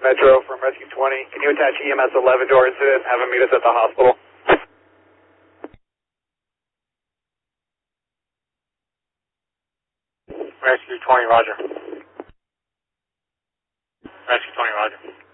Metro from Rescue 20. Can you attach EMS 11 to our incident and have them meet us at the hospital? Rescue 20, roger. Rescue 20, roger.